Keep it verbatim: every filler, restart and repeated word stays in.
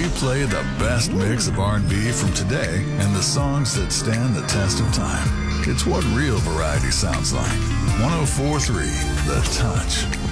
We play the best mix of R and B from today and the songs that stand the test of time. It's what real variety sounds like. one oh four point three The Touch.